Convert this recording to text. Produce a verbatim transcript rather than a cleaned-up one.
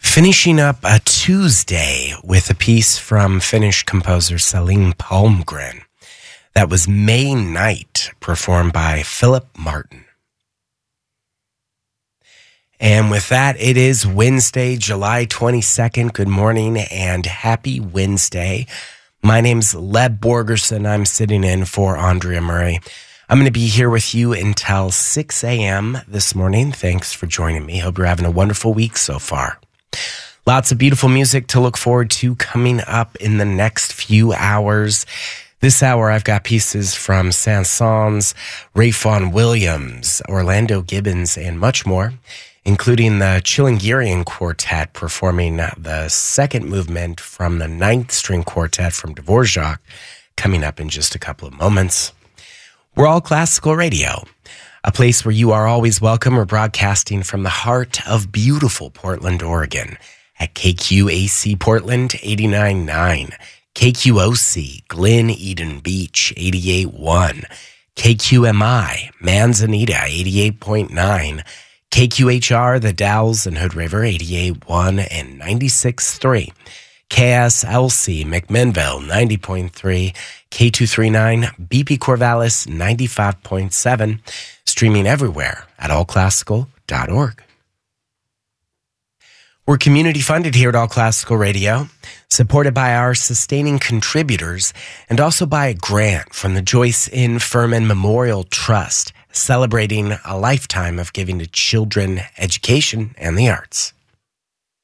Finishing up a Tuesday with a piece from Finnish composer Salim Palmgren. That was May Night, performed by Philip Martin. And with that, it is Wednesday, July twenty-second. Good morning and happy Wednesday. My name's Leb Borgerson. I'm sitting in for Andrea Murray. I'm going to be here with you until six a.m. this morning. Thanks for joining me. Hope you're having a wonderful week so far. Lots of beautiful music to look forward to coming up in the next few hours. This hour, I've got pieces from Saint-Saëns, Ralph Vaughan Williams, Orlando Gibbons, and much more, including the Chilingirian Quartet performing the second movement from the Ninth String Quartet from Dvorak, coming up in just a couple of moments. We're All Classical Radio, a place where you are always welcome. We're broadcasting from the heart of beautiful Portland, Oregon, at K Q A C Portland eighty-nine point nine, K Q O C Glen Eden Beach eighty-eight point one, K Q M I Manzanita eighty-eight point nine, K Q H R The Dalles and Hood River eighty-eight point one and ninety-six point three, K S L C McMinnville ninety point three, K two thirty-nine B P Corvallis ninety-five point seven, streaming everywhere at all classical dot org. We're community funded here at All Classical Radio, supported by our sustaining contributors and also by a grant from the Joyce N. Furman Memorial Trust, celebrating a lifetime of giving to children, education, and the arts.